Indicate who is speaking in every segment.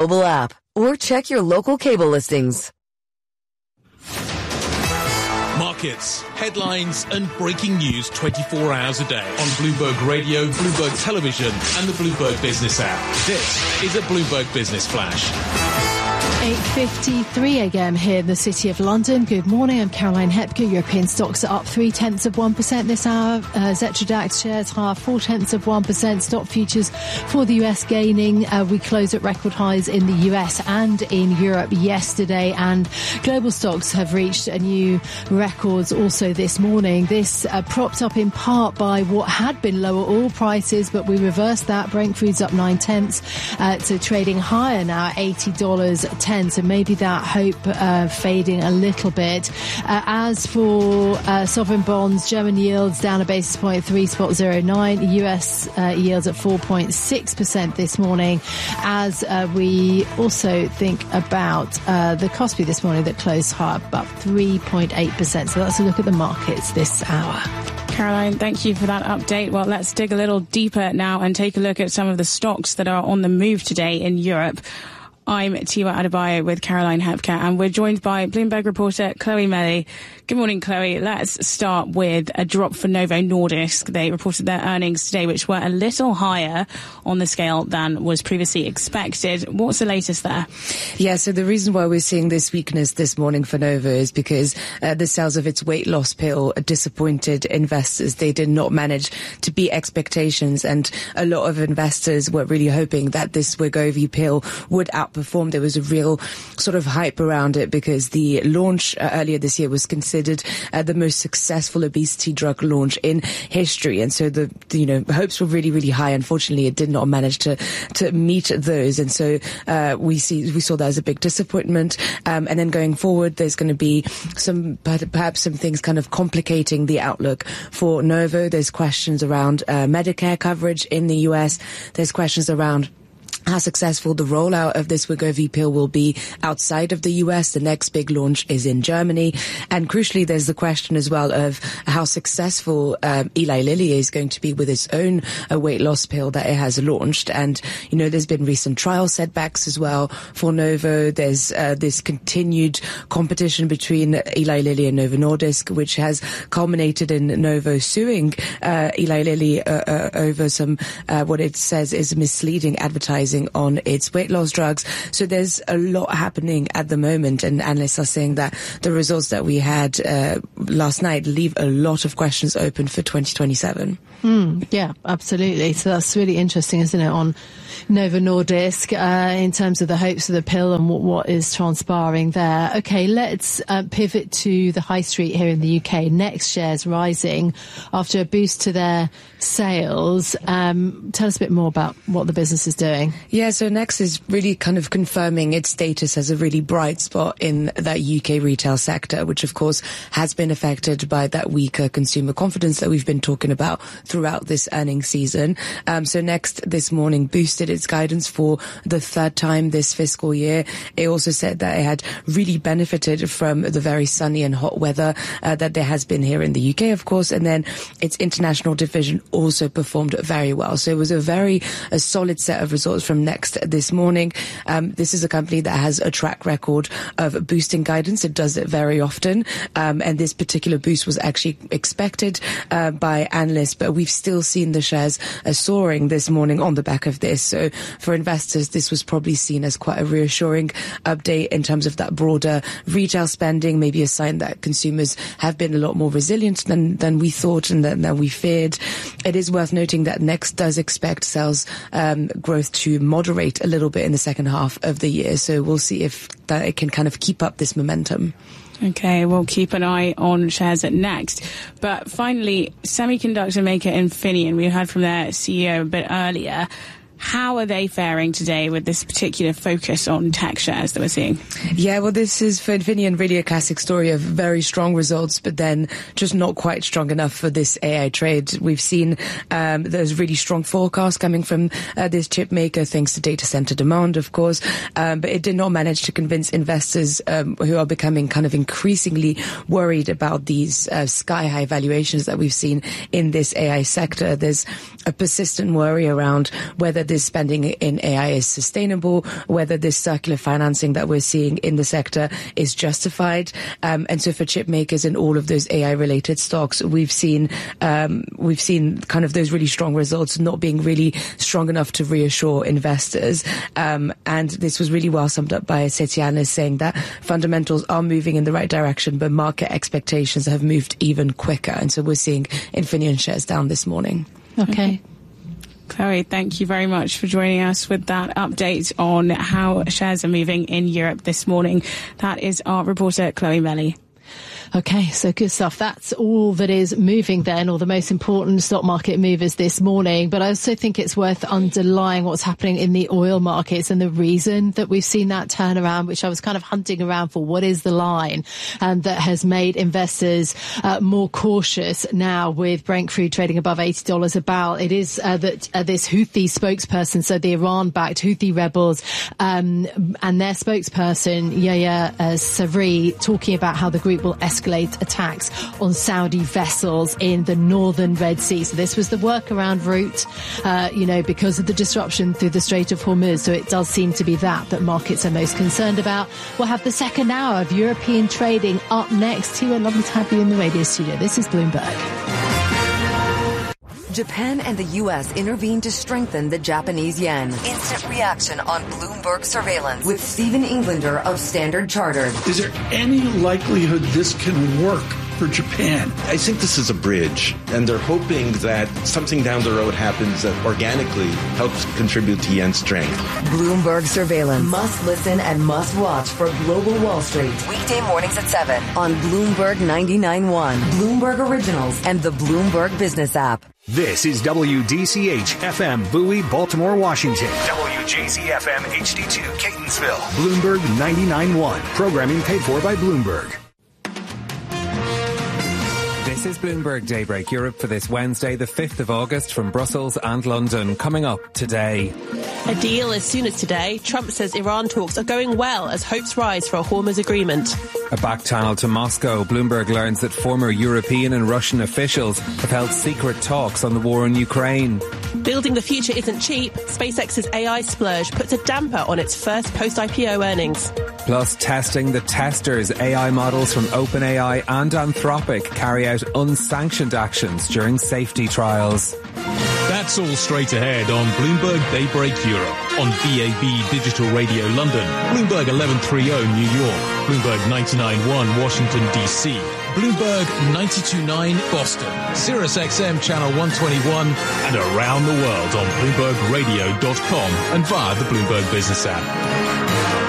Speaker 1: mobile app or check your local cable listings.
Speaker 2: Markets, headlines and breaking news 24 hours a day on Bloomberg Radio, Bloomberg Television and the Bloomberg Business app. This is a Bloomberg Business Flash.
Speaker 3: 8:53 a.m. here in the City of London. Good morning, I'm Caroline Hepker. European stocks are up 0.3% this hour. Xetra DAX shares higher 0.4%. Stock futures for the US gaining. We close at record highs in the US and in Europe yesterday, and global stocks have reached a new records also this morning. This propped up in part by what had been lower oil prices, but we reversed that. Brent crude's up 0.9 to trading higher now at $80.10. So maybe that hope fading a little bit. As for sovereign bonds, German yields down a basis point, 3.09. US yields at 4.6% this morning. As we also think about the Kospi this morning that closed higher, up 3.8%. So that's a look at the markets this hour.
Speaker 4: Caroline, thank you for that update. Well, let's dig a little deeper now and take a look at some of the stocks that are on the move today in Europe. I'm Tiwa Adebayo with Caroline Hepker, and we're joined by Bloomberg reporter Chloe Melly. Good morning, Chloe. Let's start with a drop for Novo Nordisk. They reported their earnings today, which were a little higher on the scale than was previously expected. What's the latest there?
Speaker 5: Yeah, so the reason why we're seeing this weakness this morning for Novo is because the sales of its weight loss pill disappointed investors. They did not manage to beat expectations, and a lot of investors were really hoping that this Wegovy pill would outperform. There was a real sort of hype around it because the launch earlier this year was considered the most successful obesity drug launch in history, and so the hopes were really, really high. Unfortunately, it did not manage to meet those, and so we saw that as a big disappointment. And then going forward, there's going to be perhaps some things kind of complicating the outlook for Novo. There's questions around Medicare coverage in the US. There's questions around how successful the rollout of this Wegovy pill will be outside of the US. The next big launch is in Germany. And crucially, there's the question as well of how successful Eli Lilly is going to be with its own weight loss pill that it has launched. And, there's been recent trial setbacks as well for Novo. There's this continued competition between Eli Lilly and Novo Nordisk, which has culminated in Novo suing Eli Lilly over some what it says is misleading advertising on its weight loss drugs. So there's a lot happening at the moment, and analysts are saying that the results that we had last night leave a lot of questions open for 2027.
Speaker 3: Yeah, absolutely. So that's really interesting, isn't it, on Novo Nordisk in terms of the hopes of the pill and what is transpiring there. Okay, let's pivot to the high street here in the UK. Next shares rising after a boost to their sales. Tell us a bit more about what the business is doing.
Speaker 5: Yeah, so Next is really kind of confirming its status as a really bright spot in that UK retail sector, which of course has been affected by that weaker consumer confidence that we've been talking about throughout this earnings season. So Next this morning boosted its guidance for the third time this fiscal year. It also said that it had really benefited from the very sunny and hot weather that there has been here in the UK, of course, and then its international division also performed very well. So it was a solid set of results from Next this morning. This is a company that has a track record of boosting guidance. It does it very often, and this particular boost was actually expected by analysts, but we've still seen the shares soaring this morning on the back of this. So for investors, this was probably seen as quite a reassuring update in terms of that broader retail spending, maybe a sign that consumers have been a lot more resilient than we thought and than we feared. It is worth noting that Next does expect sales growth to moderate a little bit in the second half of the year. So we'll see if that it can kind of keep up this momentum.
Speaker 4: Okay, we'll keep an eye on shares at Next. But finally, semiconductor maker Infineon, we heard from their CEO a bit earlier. How are they faring today with this particular focus on tech shares that we're seeing?
Speaker 5: Yeah, well, this is for Infineon really a classic story of very strong results, but then just not quite strong enough for this AI trade. We've seen there's really strong forecasts coming from this chip maker, thanks to data center demand, of course, but it did not manage to convince investors who are becoming kind of increasingly worried about these sky-high valuations that we've seen in this AI sector. There's a persistent worry around whether this spending in AI is sustainable, whether this circular financing that we're seeing in the sector is justified. And so for chip makers and all of those AI related stocks, we've seen kind of those really strong results not being really strong enough to reassure investors. And this was really well summed up by a Citi analyst saying that fundamentals are moving in the right direction, but market expectations have moved even quicker. And so we're seeing Infineon shares down this morning.
Speaker 3: Okay.
Speaker 4: Chloe, thank you very much for joining us with that update on how shares are moving in Europe this morning. That is our reporter, Chloe Melly.
Speaker 3: Okay, so good stuff. That's all that is moving then, or the most important stock market movers this morning. But I also think it's worth underlying what's happening in the oil markets and the reason that we've seen that turnaround, which I was kind of hunting around for. What is the line that has made investors more cautious now with Brent crude trading above $80 a barrel? It is that this Houthi spokesperson, so the Iran-backed Houthi rebels, and their spokesperson, Yahya Saree, talking about how the group will escalate attacks on Saudi vessels in the northern Red Sea. So this was the workaround route, because of the disruption through the Strait of Hormuz. So it does seem to be that markets are most concerned about. We'll have the second hour of European trading up next. Tiwa, lovely to have you in the radio studio. This is Bloomberg.
Speaker 1: Japan and the U.S. intervened to strengthen the Japanese yen. Instant reaction on Bloomberg surveillance with Stephen Englander of Standard Chartered.
Speaker 6: Is there any likelihood this can work for Japan?
Speaker 7: I think this is a bridge, and they're hoping that something down the road happens that organically helps contribute to yen strength.
Speaker 1: Bloomberg surveillance. Must listen and must watch for Global Wall Street. Weekday mornings at 7 on Bloomberg 99.1, Bloomberg Originals, and the Bloomberg Business app.
Speaker 8: This is WDCH FM Bowie, Baltimore, Washington. WJZ FM HD2 Catonsville. Bloomberg 99.1. Programming paid for by Bloomberg.
Speaker 9: This is Bloomberg Daybreak Europe for this Wednesday, the 5th of August, from Brussels and London. Coming up today.
Speaker 10: A deal as soon as today. Trump says Iran talks are going well as hopes rise for a Hormuz agreement.
Speaker 9: A back channel to Moscow. Bloomberg learns that former European and Russian officials have held secret talks on the war in Ukraine.
Speaker 10: Building the future isn't cheap. SpaceX's AI splurge puts a damper on its first post-IPO earnings.
Speaker 9: Plus, testing the testers. AI models from OpenAI and Anthropic carry out unsanctioned actions during safety trials.
Speaker 2: That's all straight ahead on Bloomberg Daybreak Europe, on DAB Digital Radio London, Bloomberg 1130 New York, Bloomberg 99.1 Washington DC, Bloomberg 92.9 Boston, Sirius XM Channel 121, and around the world on BloombergRadio.com and via the Bloomberg Business app.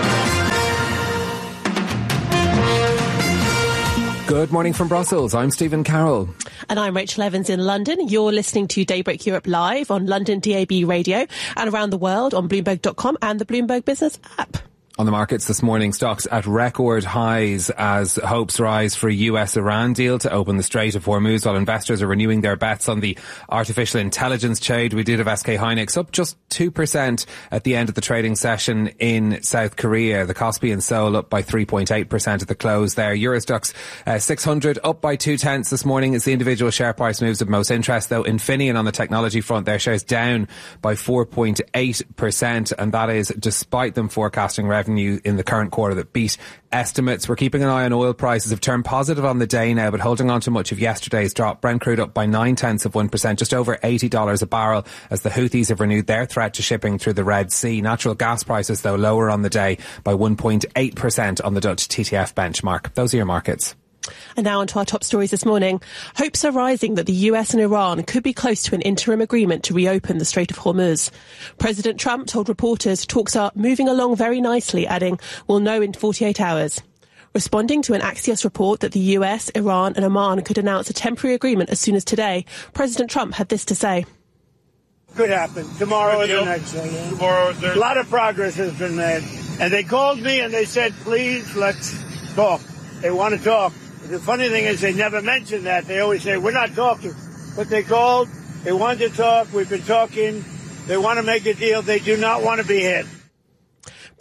Speaker 9: Good morning from Brussels. I'm Stephen Carroll.
Speaker 10: And I'm Rachel Evans in London. You're listening to Daybreak Europe live on London DAB Radio and around the world on Bloomberg.com and the Bloomberg Business app.
Speaker 9: On the markets this morning, stocks at record highs as hopes rise for a US-Iran deal to open the Strait of Hormuz, while investors are renewing their bets on the artificial intelligence trade. We did have SK Hynix up just 2% at the end of the trading session in South Korea. The Kospi and Seoul up by 3.8% at the close there. Eurostoxx 600 up by 0.2 this morning as the individual share price moves of most interest, though Infineon on the technology front, their shares down by 4.8%, and that is despite them forecasting revenue in the current quarter that beat estimates. We're keeping an eye on oil prices. Have turned positive on the day now, but holding on to much of yesterday's drop. Brent crude up by 0.9%, just over $80 a barrel, as the Houthis have renewed their threat to shipping through the Red Sea. Natural gas prices, though, lower on the day by 1.8% on the Dutch TTF benchmark. Those are your markets.
Speaker 10: And now on to our top stories this morning. Hopes are rising that the US and Iran could be close to an interim agreement to reopen the Strait of Hormuz. President Trump told reporters talks are moving along very nicely, adding, "We'll know in 48 hours. Responding to an Axios report that the US, Iran and Oman could announce a temporary agreement as soon as today, President Trump had this to say.
Speaker 11: Could happen tomorrow or the next day. Tomorrow, a lot of progress has been made. And they called me and they said, please, let's talk. They want to talk. The funny thing is they never mention that. They always say, we're not talking. But they called. They want to talk. We've been talking. They want to make a deal. They do not want to be hit.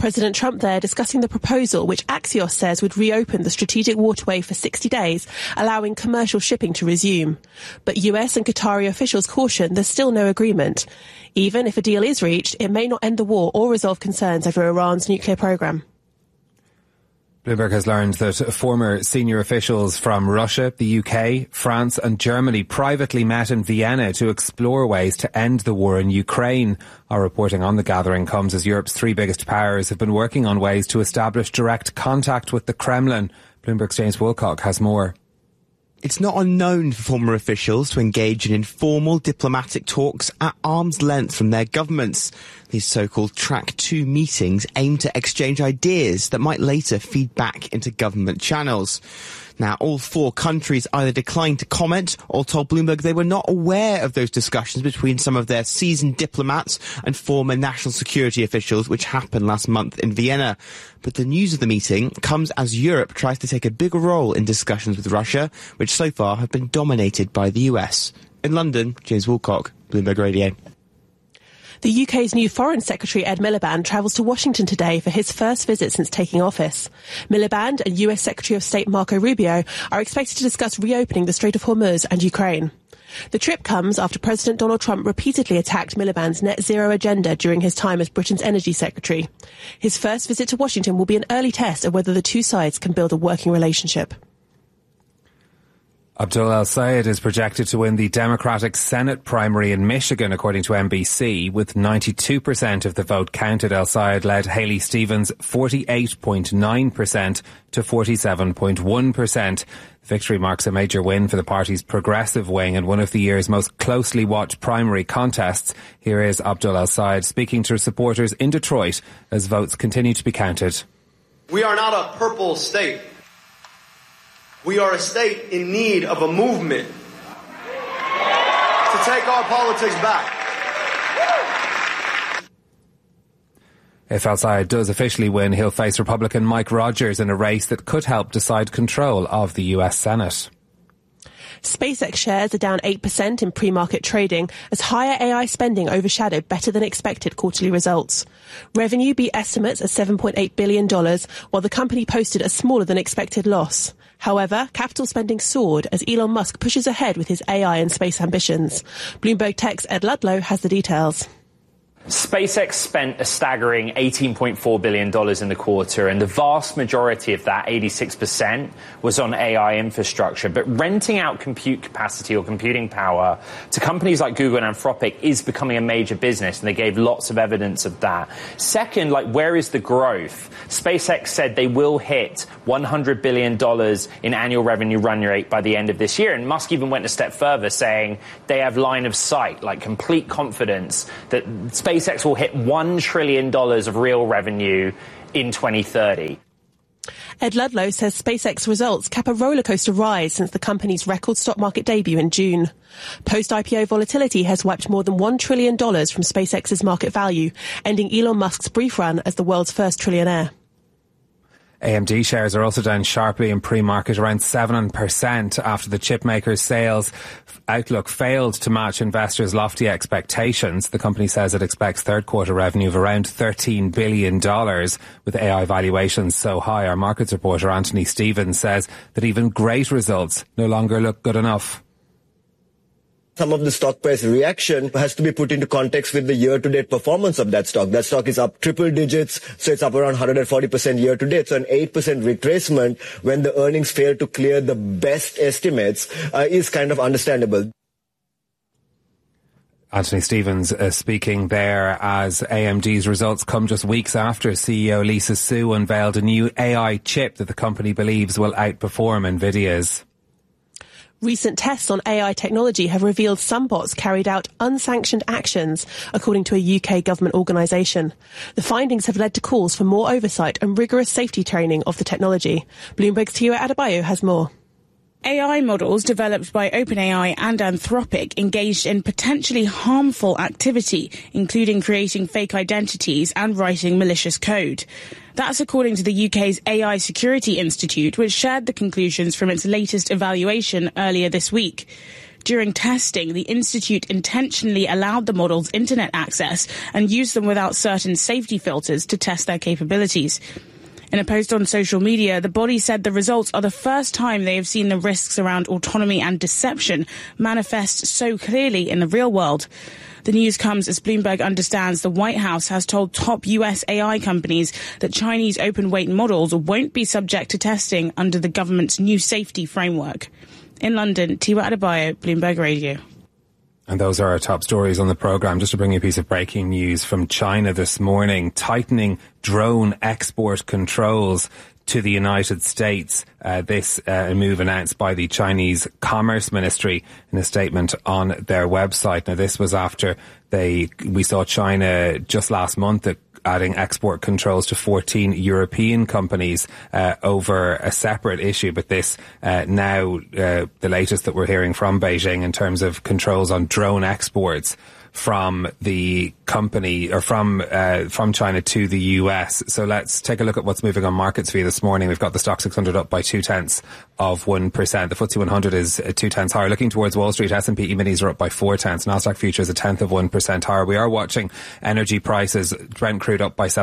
Speaker 10: President Trump there discussing the proposal which Axios says would reopen the strategic waterway for 60 days, allowing commercial shipping to resume. But US and Qatari officials caution there's still no agreement. Even if a deal is reached, it may not end the war or resolve concerns over Iran's nuclear program.
Speaker 9: Bloomberg has learned that former senior officials from Russia, the UK, France and Germany privately met in Vienna to explore ways to end the war in Ukraine. Our reporting on the gathering comes as Europe's three biggest powers have been working on ways to establish direct contact with the Kremlin. Bloomberg's James Woolcock has more.
Speaker 12: It's not unknown for former officials to engage in informal diplomatic talks at arm's length from their governments. These so-called Track 2 meetings aim to exchange ideas that might later feed back into government channels. Now, all four countries either declined to comment or told Bloomberg they were not aware of those discussions between some of their seasoned diplomats and former national security officials, which happened last month in Vienna. But the news of the meeting comes as Europe tries to take a bigger role in discussions with Russia, which so far have been dominated by the US. In London, James Woolcock, Bloomberg Radio.
Speaker 10: The UK's new Foreign Secretary Ed Miliband travels to Washington today for his first visit since taking office. Miliband and US Secretary of State Marco Rubio are expected to discuss reopening the Strait of Hormuz and Ukraine. The trip comes after President Donald Trump repeatedly attacked Miliband's net zero agenda during his time as Britain's energy secretary. His first visit to Washington will be an early test of whether the two sides can build a working relationship.
Speaker 9: Abdul El-Sayed is projected to win the Democratic Senate primary in Michigan, according to NBC. With 92% of the vote counted, El-Sayed led Haley Stevens 48.9% to 47.1%. Victory marks a major win for the party's progressive wing and one of the year's most closely watched primary contests. Here is Abdul El-Sayed speaking to supporters in Detroit as votes continue to be counted.
Speaker 13: We are not a purple state. We are a state in need of a movement to take our politics back.
Speaker 9: If El-Sayed does officially win, he'll face Republican Mike Rogers in a race that could help decide control of the US Senate.
Speaker 10: SpaceX shares are down 8% in pre-market trading as higher AI spending overshadowed better than expected quarterly results. Revenue beat estimates at $7.8 billion, while the company posted a smaller than expected loss. However, capital spending soared as Elon Musk pushes ahead with his AI and space ambitions. Bloomberg Tech's Ed Ludlow has the details.
Speaker 14: SpaceX spent a staggering $18.4 billion in the quarter, and the vast majority of that, 86%, was on AI infrastructure. But renting out compute capacity or computing power to companies like Google and Anthropic is becoming a major business, and they gave lots of evidence of that. Second, where is the growth? SpaceX said they will hit $100 billion in annual revenue run rate by the end of this year, and Musk even went a step further, saying they have line of sight, complete confidence that SpaceX will hit $1 trillion of real revenue in 2030.
Speaker 10: Ed Ludlow says SpaceX results cap a rollercoaster rise since the company's record stock market debut in June. Post-IPO volatility has wiped more than $1 trillion from SpaceX's market value, ending Elon Musk's brief run as the world's first trillionaire.
Speaker 9: AMD shares are also down sharply in pre-market, around 7% after the chipmaker's sales outlook failed to match investors' lofty expectations. The company says it expects third quarter revenue of around $13 billion. With AI valuations so high, our markets reporter Anthony Stevens says that even great results no longer look good enough.
Speaker 15: Some of the stock price reaction has to be put into context with the year-to-date performance of that stock. That stock is up triple digits, so it's up around 140% year-to-date. So an 8% retracement when the earnings fail to clear the best estimates is kind of understandable.
Speaker 9: Anthony Stevens speaking there as AMD's results come just weeks after CEO Lisa Su unveiled a new AI chip that the company believes will outperform Nvidia's.
Speaker 10: Recent tests on AI technology have revealed some bots carried out unsanctioned actions, according to a UK government organisation. The findings have led to calls for more oversight and rigorous safety training of the technology. Bloomberg's Tiwa Adebayo has more.
Speaker 4: AI models developed by OpenAI and Anthropic engaged in potentially harmful activity, including creating fake identities and writing malicious code. That's according to the UK's AI Security Institute, which shared the conclusions from its latest evaluation earlier this week. During testing, the institute intentionally allowed the models internet access and used them without certain safety filters to test their capabilities. In a post on social media, the body said the results are the first time they have seen the risks around autonomy and deception manifest so clearly in the real world. The news comes as Bloomberg understands the White House has told top US AI companies that Chinese open-weight models won't be subject to testing under the government's new safety framework. In London, Tiwa Adebayo, Bloomberg Radio.
Speaker 9: And those are our top stories on the programme. Just to bring you a piece of breaking news from China this morning, tightening drone export controls to the United States. This move announced by the Chinese Commerce Ministry in a statement on their website. Now, this was after we saw China just last month adding export controls to 14 European companies over a separate issue. But this now the latest that we're hearing from Beijing in terms of controls on drone exports from the company or from China to the US. So let's take a look at what's moving on markets for you this morning. We've got the Stock 600 up by 0.2%. The FTSE 100 is 0.2 higher. Looking towards Wall Street, S&P E-minis are up by 0.4. Nasdaq futures 0.1% higher. We are watching energy prices. Brent crude up by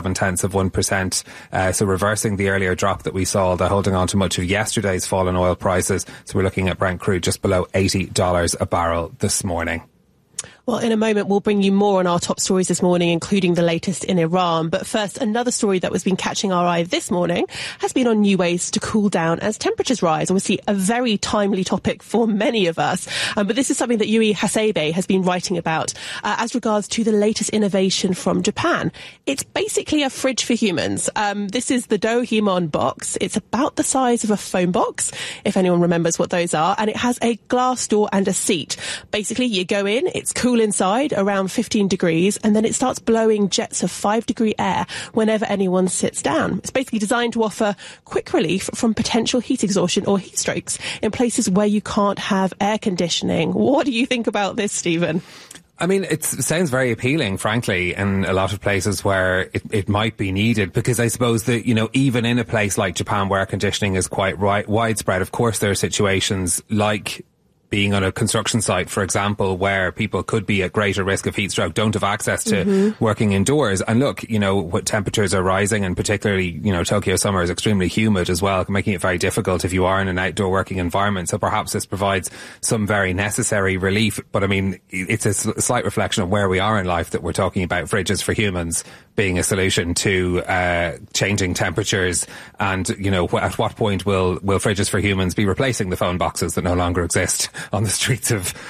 Speaker 9: 0.7%. So reversing the earlier drop that we saw. They're holding on to much of yesterday's fall in oil prices. So we're looking at Brent crude just below $80 a barrel this morning.
Speaker 10: Well, in a moment, we'll bring you more on our top stories this morning, including the latest in Iran. But first, another story that has been catching our eye this morning has been on new ways to cool down as temperatures rise. Obviously, a very timely topic for many of us. But this is something that Yui Hasebe has been writing about as regards to the latest innovation from Japan. It's basically a fridge for humans. This is the Dohimon box. It's about the size of a phone box, if anyone remembers what those are. And it has a glass door and a seat. Basically, you go in, it's cool inside, around 15 degrees, and then it starts blowing jets of 5-degree air whenever anyone sits down. It's basically designed to offer quick relief from potential heat exhaustion or heat strokes in places where you can't have air conditioning. What do you think about this, Stephen?
Speaker 9: I mean, it sounds very appealing, frankly, in a lot of places where it might be needed, because I suppose that, you know, even in a place like Japan where air conditioning is quite widespread, of course there are situations like being on a construction site, for example, where people could be at greater risk of heat stroke, don't have access to working indoors. And look, you know, what temperatures are rising, and particularly, you know, Tokyo summer is extremely humid as well, making it very difficult if you are in an outdoor working environment. So perhaps this provides some very necessary relief. But I mean, it's a slight reflection of where we are in life that we're talking about fridges for humans being a solution to changing temperatures. And, you know, at what point will fridges for humans be replacing the phone boxes that no longer exist on the streets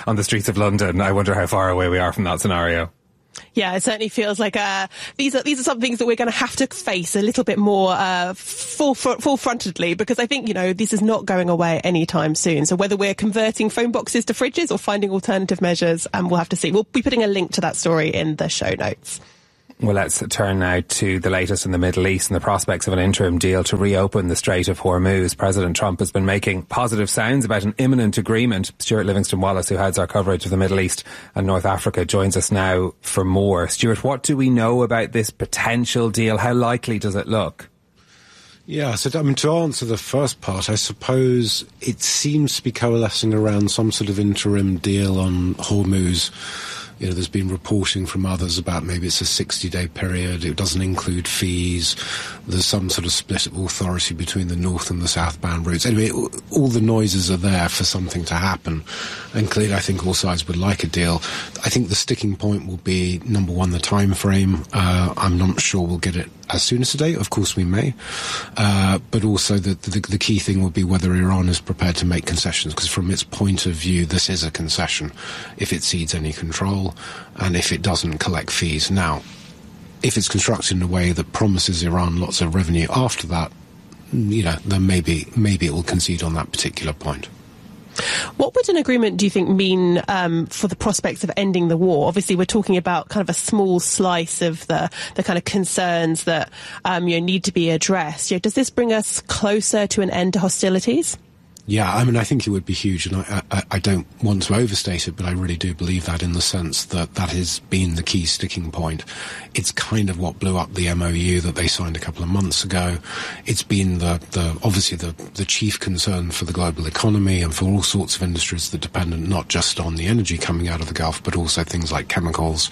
Speaker 9: of London? I wonder how far away we are from that scenario.
Speaker 10: Yeah, it certainly feels like these are some things that we're going to have to face a little bit more full-frontedly, because I think, you know, this is not going away anytime soon. So whether we're converting phone boxes to fridges or finding alternative measures, we'll have to see. We'll be putting a link to that story in the show notes.
Speaker 9: Well, let's turn now to the latest in the Middle East and the prospects of an interim deal to reopen the Strait of Hormuz. President Trump has been making positive sounds about an imminent agreement. Stuart Livingston-Wallace, who heads our coverage of the Middle East and North Africa, joins us now for more. Stuart, what do we know about this potential deal? How likely does it look?
Speaker 16: Yeah, so I mean, to answer the first part, I suppose it seems to be coalescing around some sort of interim deal on Hormuz. You know, there's been reporting from others about maybe it's a 60-day period. It doesn't include fees. There's some sort of split of authority between the north and the southbound routes. Anyway, all the noises are there for something to happen. And clearly, I think all sides would like a deal. I think the sticking point will be, number one, the time frame. I'm not sure we'll get it as soon as today. Of course, we may. But also, the key thing will be whether Iran is prepared to make concessions, because from its point of view, this is a concession if it cedes any control and if it doesn't collect fees. Now, if it's constructed in a way that promises Iran lots of revenue after that, you know, then maybe it will concede on that particular point.
Speaker 10: What would an agreement, do you think, mean for the prospects of ending the war? Obviously, we're talking about kind of a small slice of the kind of concerns that need to be addressed. You know, does this bring us closer to an end to hostilities?
Speaker 16: Yeah, I mean, I think it would be huge, and I don't want to overstate it, but I really do believe that in the sense that that has been the key sticking point. It's kind of what blew up the MOU that they signed a couple of months ago. It's been obviously the chief concern for the global economy and for all sorts of industries that depend not just on the energy coming out of the Gulf, but also things like chemicals,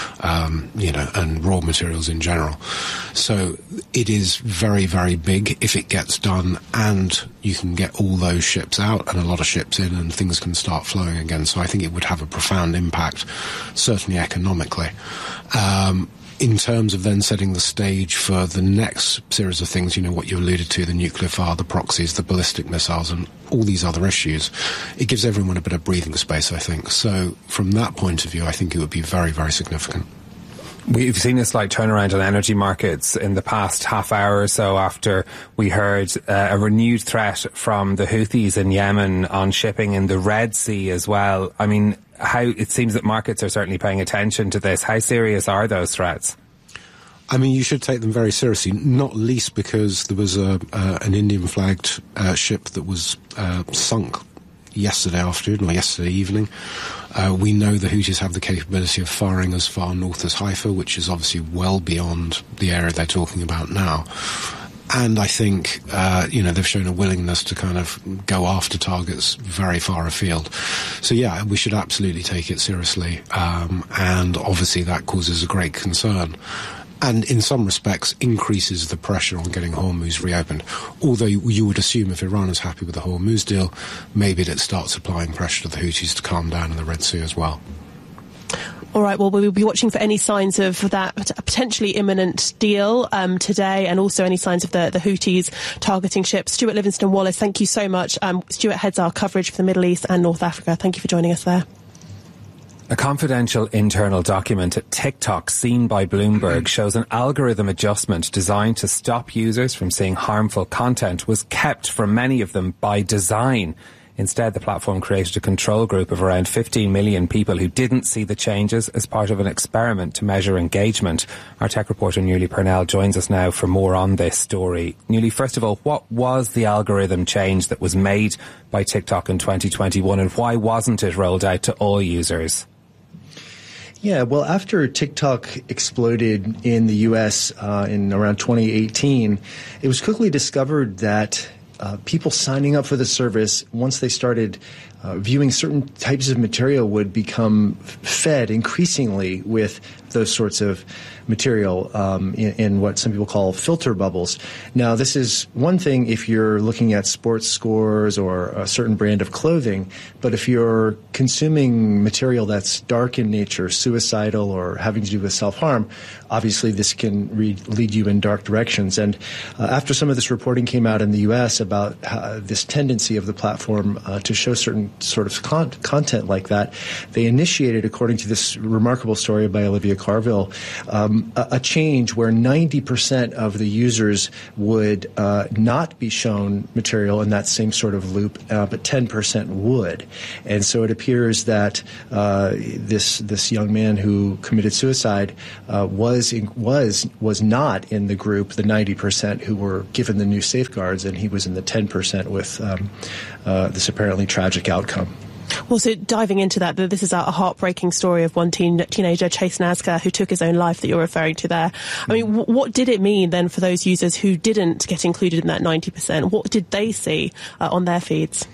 Speaker 16: and raw materials in general. So it is very, very big if it gets done, and you can get all those ships out and a lot of ships in, and things can start flowing again. So I think it would have a profound impact, certainly economically. In terms of then setting the stage for the next series of things, what you alluded to, the nuclear fire, the proxies, the ballistic missiles, and all these other issues, it gives everyone a bit of breathing space, I think. So from that point of view, I think it would be very, very significant.
Speaker 9: We've seen a slight turnaround on energy markets in the past half hour or so after we heard a renewed threat from the Houthis in Yemen on shipping in the Red Sea as well. I mean, it seems that markets are certainly paying attention to this. How serious are those threats?
Speaker 16: I mean, you should take them very seriously, not least because there was an Indian-flagged ship that was sunk yesterday afternoon or yesterday evening. We know the Houthis have the capability of firing as far north as Haifa, which is obviously well beyond the area they're talking about now. And I think, they've shown a willingness to kind of go after targets very far afield. So, yeah, we should absolutely take it seriously. And obviously that causes a great concern. And in some respects increases the pressure on getting Hormuz reopened. Although you would assume if Iran is happy with the Hormuz deal, maybe it starts applying pressure to the Houthis to calm down in the Red Sea as well.
Speaker 10: All right, well, we'll be watching for any signs of that potentially imminent deal today, and also any signs of the Houthis targeting ships. Stuart Livingston-Wallace, thank you so much. Stuart heads our coverage for the Middle East and North Africa. Thank you for joining us there.
Speaker 9: A confidential internal document at TikTok seen by Bloomberg shows an algorithm adjustment designed to stop users from seeing harmful content was kept from many of them by design. Instead, the platform created a control group of around 15 million people who didn't see the changes as part of an experiment to measure engagement. Our tech reporter, Newly Purnell, joins us now for more on this story. Newly, first of all, what was the algorithm change that was made by TikTok in 2021, and why wasn't it rolled out to all users?
Speaker 17: Yeah, well, after TikTok exploded in the U.S. In around 2018, it was quickly discovered that people signing up for the service, once they started viewing certain types of material, would become fed increasingly with those sorts of material in what some people call filter bubbles. Now, this is one thing if you're looking at sports scores or a certain brand of clothing, but if you're consuming material that's dark in nature, suicidal, or having to do with self-harm, obviously this can lead you in dark directions. And after some of this reporting came out in the U.S. about this tendency of the platform to show certain sort of content like that, they initiated, according to this remarkable story by Olivia Carville, a change where 90% of the users would not be shown material in that same sort of loop, but 10% would. And so it appears that this young man who committed suicide was not in the group, the 90% who were given the new safeguards, and he was in the 10% with this apparently tragic outcome.
Speaker 10: Well, so diving into that, this is a heartbreaking story of one teenager, Chase Nazca, who took his own life that you're referring to there. I mean, what did it mean then for those users who didn't get included in that 90%? What did they see on their feeds?